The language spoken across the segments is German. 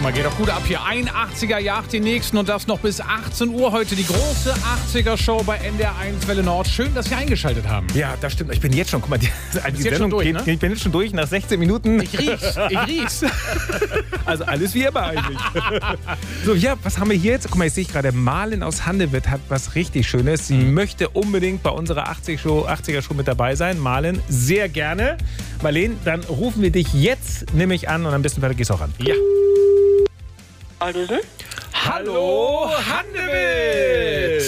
mal, geht doch gut ab hier. 81er jagt die nächsten und das noch bis 18 Uhr heute. Die große 80er-Show bei NDR1 Welle Nord. Schön, dass Sie eingeschaltet haben. Ja, das stimmt. Ich bin jetzt schon, guck mal, die Sendung durch, geht, ne? ich bin jetzt schon durch nach 16 Minuten. Ich riech's. Also alles wie immer eigentlich. So, ja, was haben wir hier jetzt? Guck mal, ich sehe gerade, Marlen aus Handewitt hat was richtig Schönes. Sie möchte unbedingt bei unserer 80er-Show mit dabei sein. Marlen, sehr gerne. Marlen, dann rufen wir dich jetzt nämlich an und am besten gehst du auch ran. Ja. Aldösen? Hallo, Handewitt!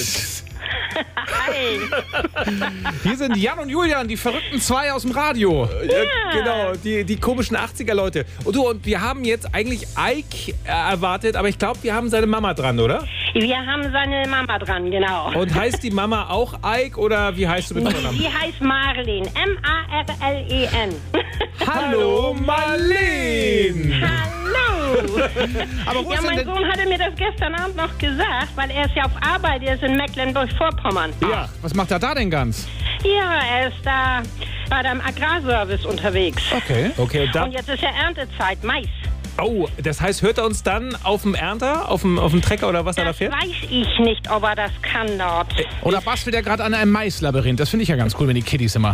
Hi. Hier sind Jan und Julian, die verrückten zwei aus dem Radio. Ja, genau, die komischen 80er-Leute. Und wir haben jetzt eigentlich Ike erwartet, aber ich glaube, wir haben seine Mama dran, oder? Wir haben seine Mama dran, genau. Und heißt die Mama auch Ike oder wie heißt du mit Vornamen? Sie heißt Marlen. M-A-R-L-E-N. Hallo, Marlen! Hallo! Aber wo Ja, ist denn mein Sohn hatte mir das gestern Abend noch gesagt, weil er ist ja auf Arbeit, er ist in Mecklenburg-Vorpommern. Ja. Was macht er da denn ganz? Ja, er ist da bei dem Agrarservice unterwegs. Okay. Okay, und Und dann. jetzt ist ja Erntezeit, Mais. Oh, das heißt, hört er uns dann auf dem Ernter, auf dem Trecker oder was er da Das fährt? weiß ich nicht, ob er das kann dort. Oder bastelt er gerade an einem Maislabyrinth? Das finde ich ja ganz cool, wenn die Kiddies immer...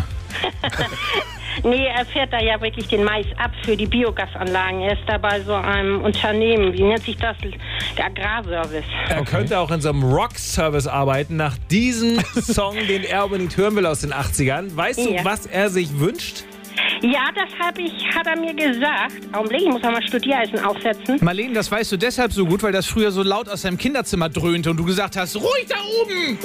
Nee, er fährt da ja wirklich den Mais ab für die Biogasanlagen. Er ist da bei so einem Unternehmen, wie nennt sich das? Der Agrarservice. Er könnte auch in so einem Rock-Service arbeiten, nach diesem Song, den er unbedingt hören will aus den 80ern. Weißt du, Ja. was er sich wünscht? Ja, das hat er mir gesagt. Augenblick, ich muss auch mal Studiereisen aufsetzen. Marlene, das weißt du deshalb so gut, weil das früher so laut aus deinem Kinderzimmer dröhnte und du gesagt hast, ruhig da oben!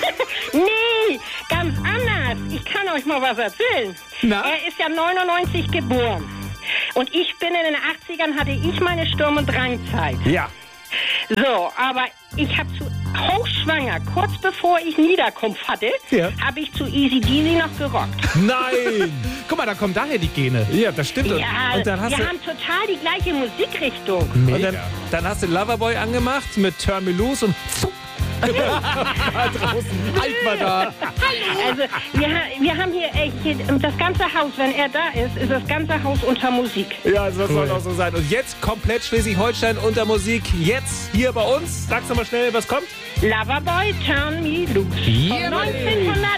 Nee, ganz anders. Ich kann euch mal was erzählen. Na? Er ist ja 99 geboren. Und ich bin in den 80ern, hatte ich meine Sturm- und Drangzeit. Ja. So, aber ich habe hochschwanger, kurz bevor ich Niederkunft hatte, Ja. habe ich zu Easy Deasy noch gerockt. Nein! Guck mal, da kommen daher die Gene. Ja, das stimmt. Ja, Und dann hast wir du, haben total die gleiche Musikrichtung. und dann hast du Loverboy angemacht mit Turn Me Loose und da draußen. Ike war da. Also wir haben hier echt das ganze Haus, wenn er da ist das ganze Haus unter Musik. Ja, das soll auch so sein. Und jetzt komplett Schleswig-Holstein unter Musik. Jetzt hier bei uns. Sag's nochmal schnell, was kommt? Loverboy, Turn Me Loose. Yeah, Von 1980.